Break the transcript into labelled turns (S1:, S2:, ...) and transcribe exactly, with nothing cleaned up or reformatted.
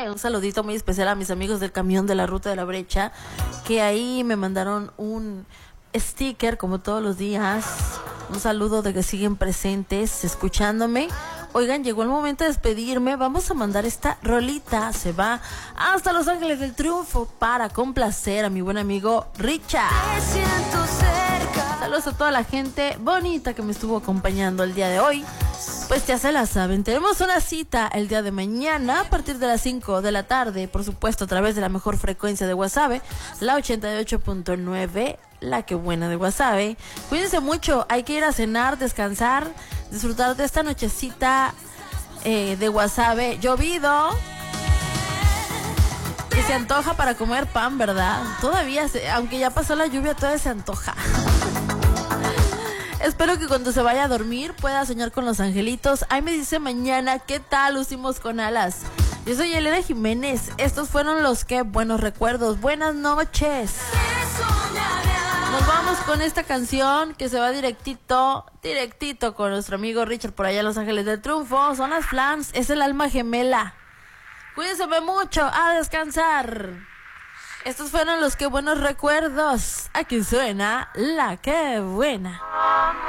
S1: Un saludito muy especial a mis amigos del camión de la Ruta de la Brecha, que ahí me mandaron un sticker como todos los días. Un saludo de que siguen presentes, escuchándome. Oigan, llegó el momento de despedirme. Vamos a mandar esta rolita. Se va hasta Los Ángeles del Triunfo para complacer a mi buen amigo Richard.
S2: Te siento cerca.
S1: Saludos a toda la gente bonita que me estuvo acompañando el día de hoy. Pues ya se la saben, tenemos una cita el día de mañana a partir de las cinco de la tarde, por supuesto a través de la mejor frecuencia de Guasave, la ochenta y ocho punto nueve, la que buena de Guasave. Cuídense mucho, hay que ir a cenar, descansar, disfrutar de esta nochecita eh, de Guasave llovido. Que se antoja para comer pan, ¿verdad? Todavía, se, aunque ya pasó la lluvia, todavía se antoja. Espero que cuando se vaya a dormir pueda soñar con los angelitos. Ahí me dice mañana qué tal lucimos con alas. Yo soy Elena Jiménez. Estos fueron los que buenos recuerdos. Buenas noches. Nos vamos con esta canción que se va directito, directito con nuestro amigo Richard por allá en Los Ángeles del Triunfo. Son las Flans, es el alma gemela. Cuídense mucho, a descansar. Estos fueron los que buenos recuerdos. Aquí suena la que buena.